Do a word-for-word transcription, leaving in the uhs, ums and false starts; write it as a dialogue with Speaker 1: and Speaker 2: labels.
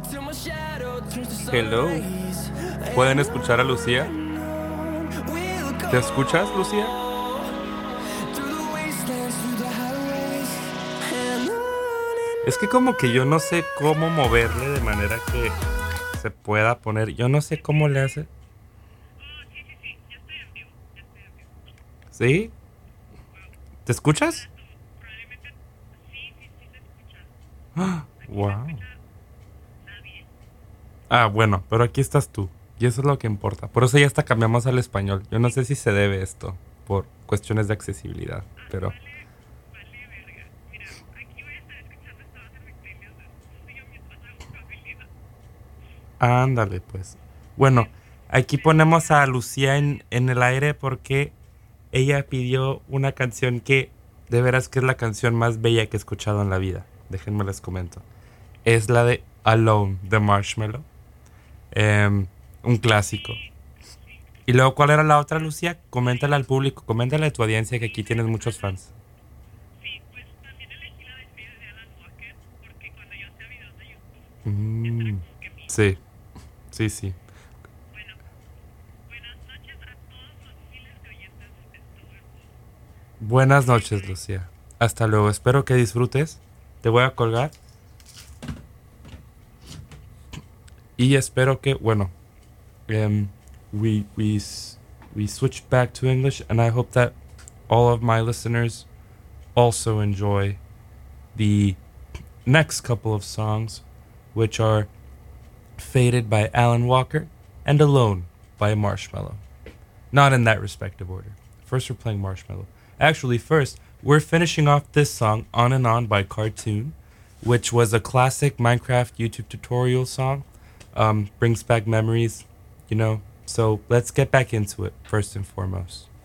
Speaker 1: Hello. ¿Pueden escuchar a Lucía? ¿Te escuchas, Lucía? Es que como que yo no sé cómo moverle de manera que se pueda poner. Yo no sé cómo le hace. ¿Sí? ¿Te escuchas? ¡Ah! Wow. Ah, bueno, pero aquí estás tú. Y eso es lo que importa. Por eso ya hasta cambiamos al español. Yo no sé si se debe esto por cuestiones de accesibilidad, pero ándale, pues. Bueno, aquí ponemos a Lucía en, en el aire porque ella pidió una canción que de veras que es la canción más bella que he escuchado en la vida. Déjenme les comento. Es la de Alone de Marshmello. Em, un clásico. Y luego, ¿cuál era la otra, Lucía? Coméntale al público, coméntale a tu audiencia que aquí tienes muchos fans. Mm, sí, sí, sí. Buenas noches, Lucía. Hasta luego. Espero que disfrutes. Te voy a colgar. Y espero que, bueno, um, we, we, s- we switch back to English. And I hope that all of my listeners also enjoy the next couple of songs, which are Faded by Alan Walker and Alone by Marshmello. Not in that respective order. First, we're playing Marshmello. Actually, first, we're finishing off this song, On and On by Cartoon, which was a classic Minecraft YouTube tutorial song. Um, brings back memories, you know. So let's get back into it, first and foremost.